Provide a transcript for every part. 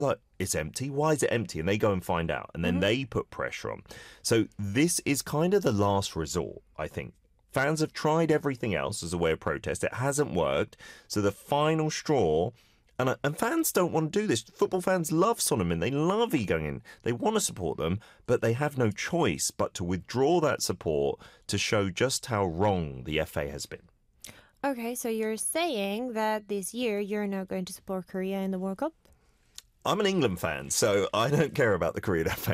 like, it's empty. Why is it empty? And they go and find out, and then they put pressure on. So this is kind of the last resort, I think. Fans have tried everything else as a way of protest. It hasn't worked. So the final straw, and fans don't want to do this. Football fans love Son Heung-min. They love Lee Gang-in. They want to support them, but they have no choice but to withdraw that support to show just how wrong the FA has been. Okay, so you're saying that this year you're not going to support Korea in the World Cup? I'm an England fan, so I don't care about the Korean FA.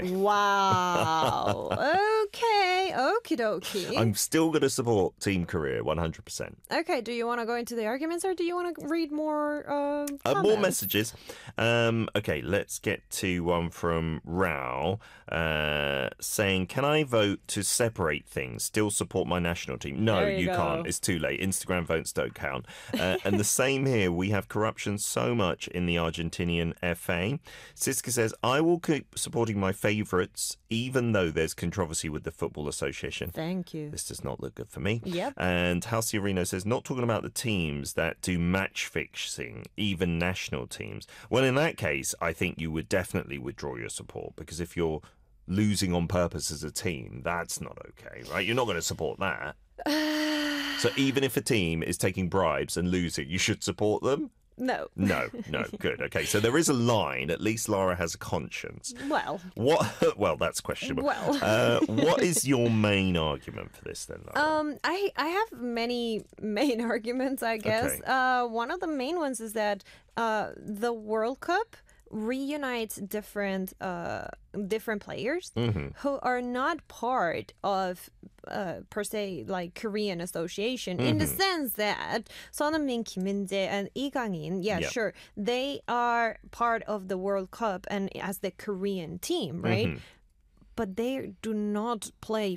Wow. Okay, okie dokie. I'm still going to support Team Korea 100%. Okay, do you want to go into the arguments or do you want to read more comments? More messages. Okay, let's get to one from Rao saying, can I vote to separate things? Still support my national team? No, you can't. It's too late. Instagram votes don't count. And the same here. We have corruption so much in the Argentinian FA. Siska says, I will keep supporting my favourites even though there's controversy with the Football Association. Thank you. This does not look good for me. Yep. And Halciarino says, not talking about the teams that do match fixing, even national teams. Well, in that case, I think you would definitely withdraw your support, because if you're losing on purpose as a team, that's not okay, right? You're not going to support that. So even if a team is taking bribes and losing, you should support them? No. No, good. Okay, so there is a line. At least Lara has a conscience. Well. What? Well, that's questionable. Well. What is your main argument for this then, Lara? I have many main arguments, I guess. Okay. One of the main ones is that the World Cup reunites different players who are not part of per se like Korean association in the sense that Son Heung-min, Kim Min-jae, and Lee Gang-in, sure, they are part of the World Cup and as the Korean team, right? But they do not play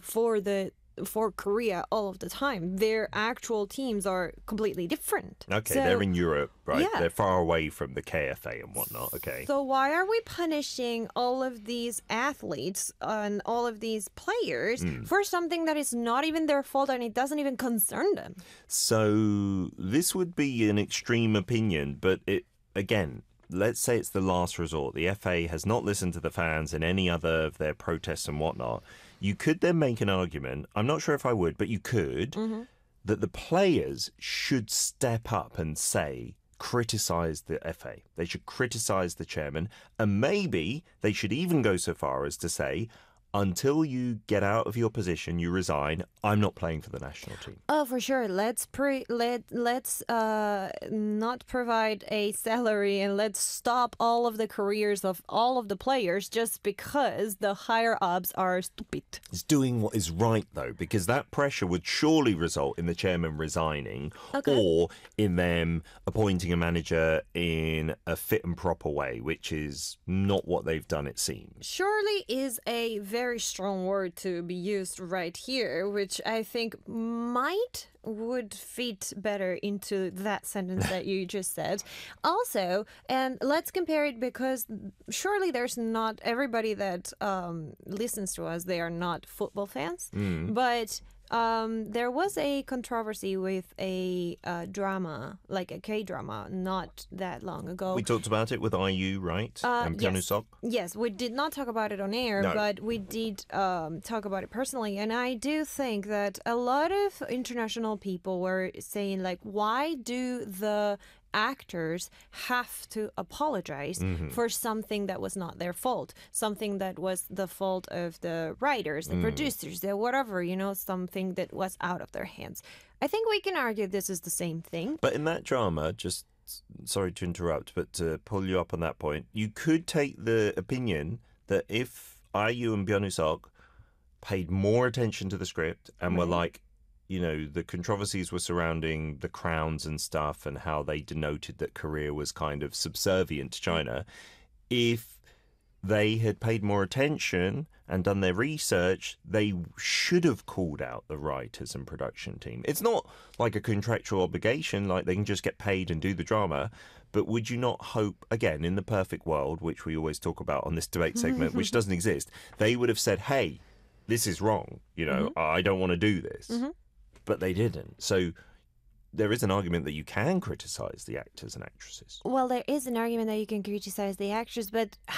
for Korea all of the time. Their actual teams are completely different. Okay, so, they're in Europe, right? Yeah. They're far away from the KFA and whatnot. Okay. So why are we punishing all of these athletes and all of these players for something that is not even their fault and it doesn't even concern them? So this would be an extreme opinion, but again, let's say it's the last resort. The FA has not listened to the fans in any other of their protests and whatnot. You could then make an argument, I'm not sure if I would, but you could, that the players should step up and criticise the FA. They should criticise the chairman, and maybe they should even go so far as to say, until you get out of your position, you resign, I'm not playing for the national team. Oh, for sure. Let's not provide a salary and let's stop all of the careers of all of the players just because the higher ups are stupid. It's doing what is right, though, because that pressure would surely result in the chairman resigning or in them appointing a manager in a fit and proper way, which is not what they've done, it seems. Surely is a very strong word to be used right here, which I think would fit better into that sentence that you just said. Also, and let's compare it because surely there's not everybody that listens to us, they are not football fans, but there was a controversy with a drama, like a K-drama, not that long ago. We talked about it with IU, right? And Pyeonwoo-seok? Yes, we did not talk about it on air, but we did talk about it personally. And I do think that a lot of international people were saying, like, why do the actors have to apologize for something that was not their fault, something that was the fault of the writers, the producers, the whatever, something that was out of their hands. I think we can argue this is the same thing. But in that drama, just sorry to interrupt, but to pull you up on that point, you could take the opinion that if IU and Pyeonwoo-seok paid more attention to the script and were like, the controversies were surrounding the crowns and stuff and how they denoted that Korea was kind of subservient to China. If they had paid more attention and done their research, they should have called out the writers and production team. It's not like a contractual obligation, like they can just get paid and do the drama. But would you not hope, again, in the perfect world, which we always talk about on this debate segment, which doesn't exist, they would have said, hey, this is wrong. I don't want to do this. But they didn't. So there is an argument that you can criticize the actors and actresses. Well, there is an argument that you can criticize the actors, but